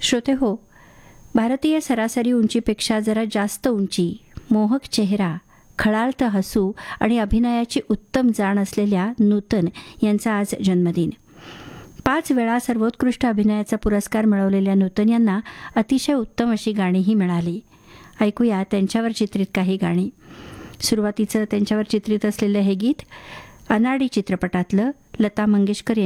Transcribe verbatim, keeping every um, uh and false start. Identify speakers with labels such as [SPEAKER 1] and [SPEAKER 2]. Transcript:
[SPEAKER 1] श्रोते हो, भारतीय सरासरी उंचीपेक्षा जरा जास्त उंची, मोहक चेहरा, खळाळतं हसू आणि अभिनयाची उत्तम जाण असलेल्या नूतन यांचा आज जन्मदिन. पाच वेळा सर्वोत्कृष्ट अभिनयाचा पुरस्कार मिळवलेल्या नूतन यांना अतिशय उत्तम अशी गाणीही मिळाली. ऐकूया त्यांच्यावर चित्रित काही गाणी. सुरुवातीचं त्यांच्यावर चित्रित असलेलं हे गीत अनाडी चित्रपटातलं लता मंगेशकर